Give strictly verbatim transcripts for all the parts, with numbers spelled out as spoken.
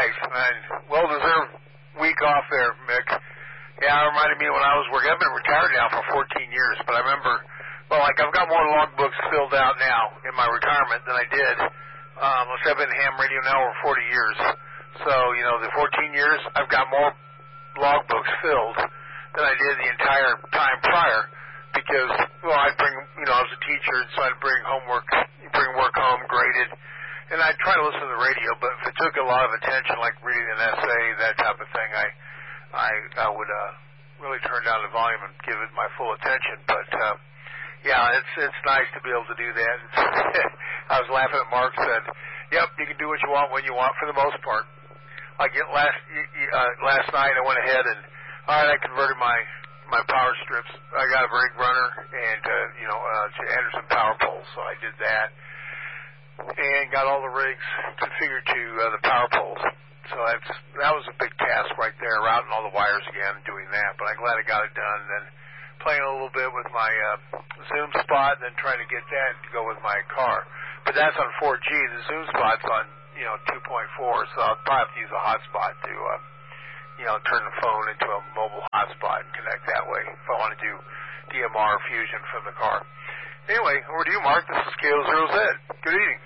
nice. And well-deserved week off there, Mick. Yeah, it reminded me when I was working. I've been retired now for fourteen years, but I remember, well, like I've got more logbooks filled out now in my retirement than I did. Um, let's say I've been ham radio now over forty years. So, you know, the fourteen years, I've got more logbooks filled than I did the entire time prior because, well, I'd bring, you know, I was a teacher, so I'd bring homework, bring work home, graded, and I'd try to listen to the radio, but if it took a lot of attention, like reading an essay, that type of thing, I I, I would uh, really turn down the volume and give it my full attention. But, uh, yeah, it's it's nice to be able to do that. I was laughing at Mark said, yep, you can do what you want when you want for the most part. Like it last uh, last night I went ahead and, all right, I converted my, my power strips. I got a rig runner and, uh, you know, uh, to Anderson power poles, so I did that. And got all the rigs configured to uh, the power poles. So that's, that was a big task right there, routing all the wires again and doing that. But I'm glad I got it done. And then playing a little bit with my uh, Zoom spot and then trying to get that to go with my car. But that's on four G. The Zoom spot's on, you know, two point four, so I'll probably have to use a hotspot to, uh, you know, turn the phone into a mobile hotspot and connect that way if I want to do D M R fusion from the car. Anyway, over to you, Mark. This is K O zero Z. Good evening.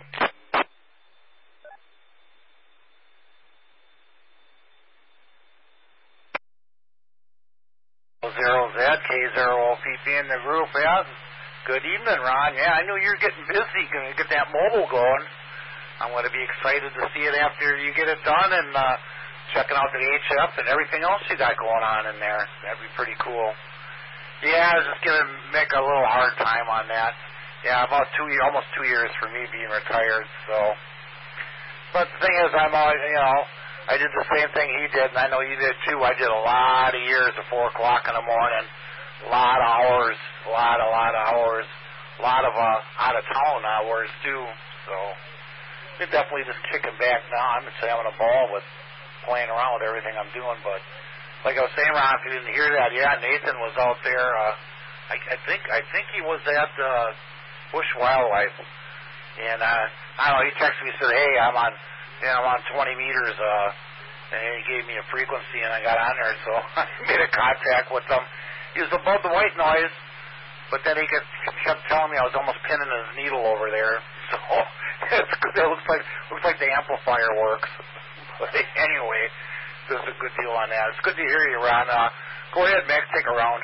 Zero Z, K zero O P P in the group. Yeah, good evening, Ron. Yeah, I knew you were getting busy. Going to get that mobile going. I'm going to be excited to see it after you get it done and uh, checking out the H F and everything else you got going on in there. That'd be pretty cool. Yeah, I was just going to make a little hard time on that. Yeah, about two years, almost two years for me being retired. So, but the thing is, I'm always, you know, I did the same thing he did, and I know you did too. I did a lot of years at four o'clock in the morning, a lot of hours, a lot, a lot of hours, a lot of uh, out of town hours too. So, it's definitely just kicking back now. I'm just having a ball with playing around with everything I'm doing. But like I was saying, Ron, if you didn't hear that, yeah, Nathan was out there. Uh, I, I think I think he was at uh, Bush Wildlife, and uh, I don't know. He texted me and said, "Hey, I'm on." You know, I'm on twenty meters, uh, and he gave me a frequency, and I got on there, so I made a contact with him. He was above the white noise, but then he kept, kept telling me I was almost pinning his needle over there. So it's good. It looks like looks like the amplifier works. But anyway, there's a good deal on that. It's good to hear you, Ron. Uh, go ahead, Max, take a round.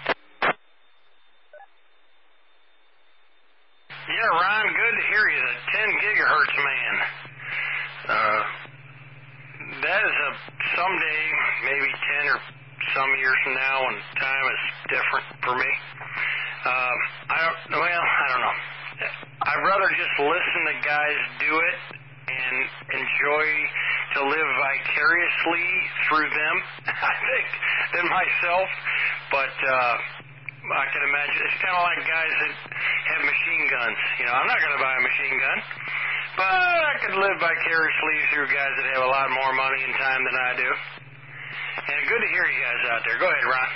Yeah, Ron, good to hear you. The ten gigahertz man. Uh, that is a someday, maybe ten or some years from now, when time is different for me. Um, I don't. Well, I don't know. I'd rather just listen to guys do it and enjoy to live vicariously through them, I think, than myself. But uh, I can imagine it's kind of like guys that have machine guns. You know, I'm not going to buy a machine gun. But I could live vicariously through guys that have a lot more money and time than I do. And good to hear you guys out there. Go ahead, Ron.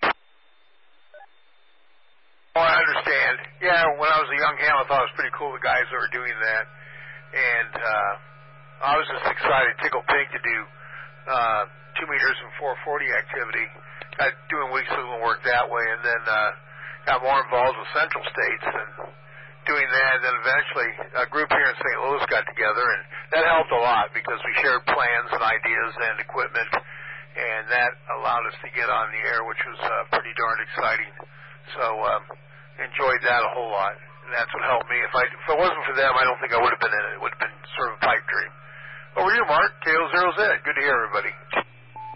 Well, I understand. Yeah, when I was a young ham, I thought it was pretty cool, the guys that were doing that. And uh, I was just excited, tickled pink to do uh, two meters and four forty activity. Got doing weeks of work that way, and then uh, got more involved with Central States and doing that, and then eventually a group here in Saint Louis got together, and that helped a lot because we shared plans and ideas and equipment, and that allowed us to get on the air, which was uh, pretty darn exciting. So um, enjoyed that a whole lot, and that's what helped me. If I if it wasn't for them, I don't think I would have been in it. It would have been sort of a pipe dream. Over to you, Mark, K O zero Z. Good to hear everybody.